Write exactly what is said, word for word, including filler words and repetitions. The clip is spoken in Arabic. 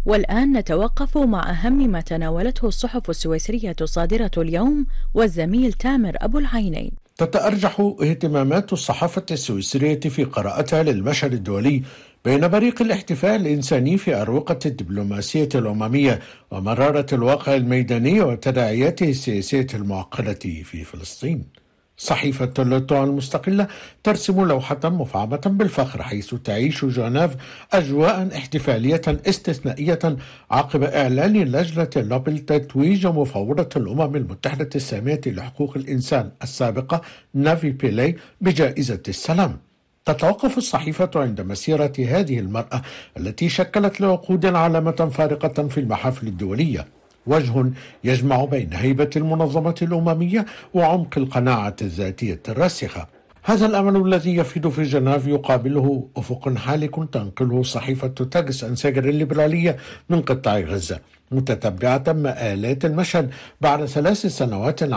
والآن نتوقف مع أهم ما تناولته الصحف السويسرية الصادرة اليوم والزميل تامر أبو العينين. تتأرجح اهتمامات الصحافة السويسرية في قراءتها للمشهد الدولي بين بريق الاحتفال الإنساني في أروقة الدبلوماسية الأممية ومرارة الواقع الميداني وتداعياته السياسية المعقدة في فلسطين. صحيفة لوتو المستقلة ترسم لوحة مفعمة بالفخر حيث تعيش جنيف أجواء احتفالية استثنائية عقب إعلان لجنة نوبل تتويج مفوضة الأمم المتحدة السامية لحقوق الإنسان السابقة نافي بيلي بجائزة السلام. تتوقف الصحيفة عند مسيرة هذه المرأة التي شكلت لعقود علامة فارقة في المحافل الدولية، وجه يجمع بين هيبة المنظمة الأممية وعمق القناعة الذاتية الراسخة. هذا الأمل الذي يفيض في جنيف يقابله أفق حالك تنقله صحيفة تاغس أنساجر الليبرالية من قطاع غزة، متتبعة مآلات المشهد بعد ثلاث سنوات